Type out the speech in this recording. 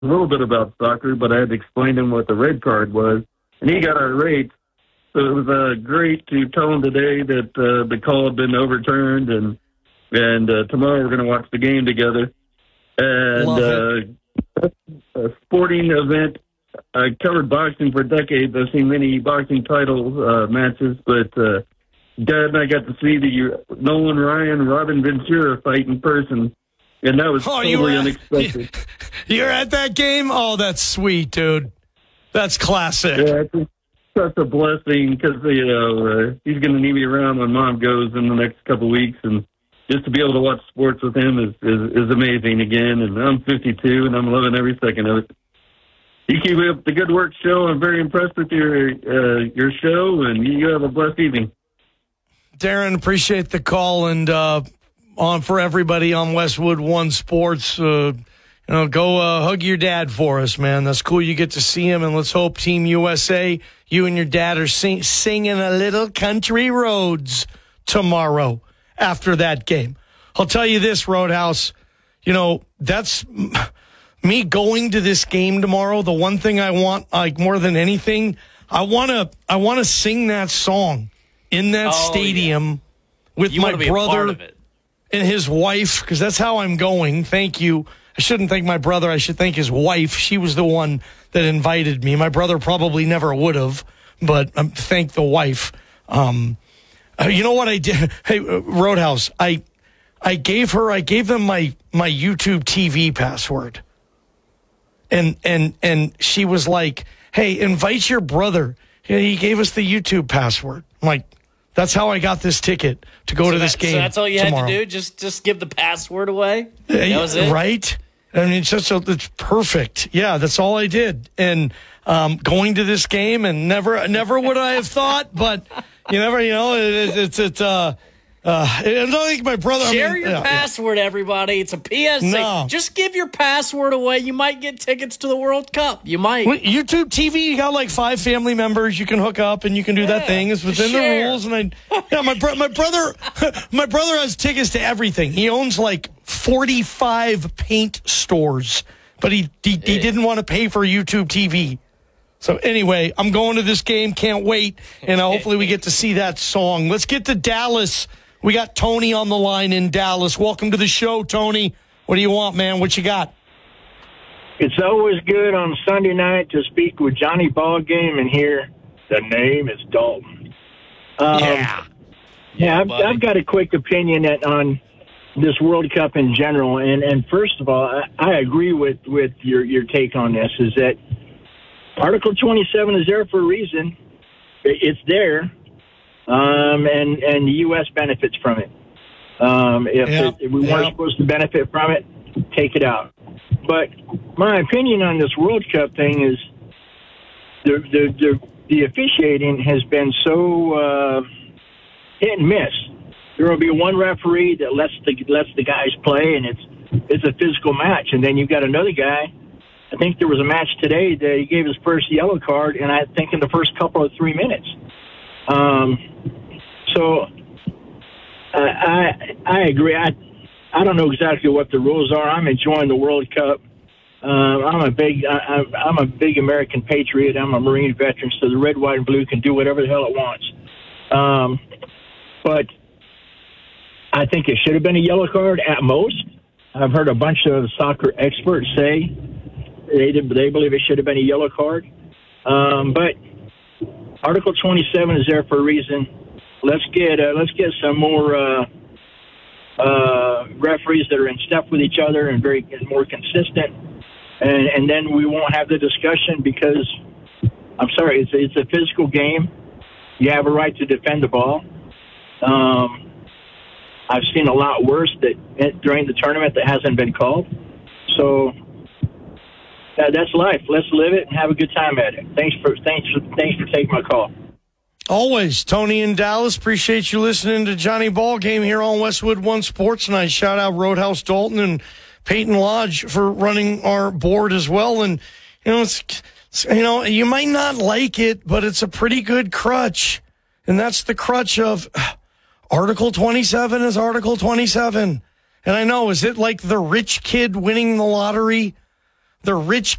a little bit about soccer, but I had to explain to him what the red card was, and he got irate. So it was great to tell him today that the call had been overturned, and tomorrow we're going to watch the game together. And a sporting event. I covered boxing for decades. I've seen many boxing title matches, but Dad and I got to see the Nolan Ryan, Robin Ventura fight in person, and that was totally unexpected. You're at that game? Oh, that's sweet, dude. That's classic. Yeah, it's such a blessing because he's going to need me around when Mom goes in the next couple of weeks, and just to be able to watch sports with him is amazing again. And I'm 52, and I'm loving every second of it. You keep up the good work, show. I'm very impressed with your show, and you have a blessed evening. Darren, appreciate the call, and on for everybody on Westwood One Sports. Go hug your dad for us, man. That's cool. You get to see him, and let's hope Team USA, you and your dad are singing a little country roads tomorrow after that game. I'll tell you this, Roadhouse. That's me going to this game tomorrow. The one thing I want, like more than anything, I want to sing that song in that stadium with my brother and his wife, because that's how I'm going. Thank you. I shouldn't thank my brother. I should thank his wife. She was the one that invited me. My brother probably never would have, but thank the wife. You know what I did? Hey, Roadhouse, I gave them my YouTube TV password. And she was like, hey, invite your brother. He gave us the YouTube password. I'm like, that's how I got this ticket to go to this game. So that's all you tomorrow. had to do? Just give the password away? That was it? Right? I mean, it's perfect. Yeah, that's all I did. And going to this game, and never would I have thought, but you never, I don't think my brother... Share your password, everybody. It's a PSA. No. Just give your password away. You might get tickets to the World Cup. You might. YouTube TV, you got like 5 family members you can hook up, and you can do that thing. It's within the rules. And my brother has tickets to everything. He owns like 45 paint stores, but he didn't want to pay for YouTube TV. So anyway, I'm going to this game. Can't wait. And hopefully we get to see that song. Let's get to Dallas. We got Tony on the line in Dallas. Welcome to the show, Tony. What do you want, man? What you got? It's always good on Sunday night to speak with Johnny Ballgame and hear the name is Dalton. I've got a quick opinion on this World Cup in general. And first of all, I agree with your take on this, is that Article 27 is there for a reason. It's there. And the U.S. benefits from it. If we weren't supposed to benefit from it, take it out. But my opinion on this World Cup thing is the officiating has been so hit and miss. There will be one referee that lets the guys play, and it's a physical match. And then you've got another guy. I think there was a match today that he gave his first yellow card, and I think in the first couple of 3 minutes. So I agree. I don't know exactly what the rules are. I'm enjoying the World Cup. I'm a big American patriot. I'm a Marine veteran, so the red, white, and blue can do whatever the hell it wants. But I think it should have been a yellow card at most. I've heard a bunch of soccer experts say they believe it should have been a yellow card. But Article 27 is there for a reason. Let's get some more referees that are in step with each other and more consistent, and then we won't have the discussion because I'm sorry, it's a physical game. You have a right to defend the ball. I've seen a lot worse during the tournament that hasn't been called. So that's life. Let's live it and have a good time at it. Thanks for taking my call. Always. Tony in Dallas, appreciate you listening to Johnny Ballgame here on Westwood One Sports. And I shout out Roadhouse Dalton and Peyton Lodge for running our board as well. And, you might not like it, but it's a pretty good crutch. And that's the crutch of Article 27 is Article 27. And I know, is it like the rich kid winning the lottery? They're rich